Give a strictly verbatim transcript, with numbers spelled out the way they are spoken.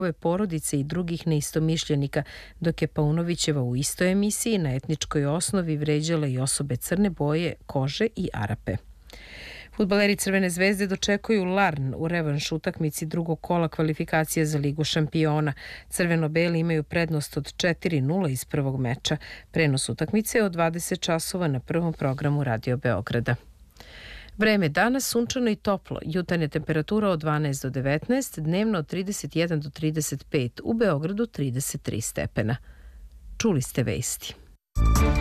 porodice i drugih neistomišljenika, dok je Paunovićeva u istoj emisiji na etničkoj osnovi vređala i osobe crne boje, kože i Arape. Fudbaleri Crvene zvezde dočekuju Larn u revanš utakmici drugog kola kvalifikacija za Ligu šampiona. Crveno-beli imaju prednost od četiri nula iz prvog meča. Prenos utakmice je od dvadeset časova na prvom programu Radio Beograda. Vreme danas sunčano i toplo, jutarnja temperatura od dvanaest do devetnaest, dnevno od trideset jedan do trideset pet, u Beogradu trideset tri stepena. Čuli ste vesti.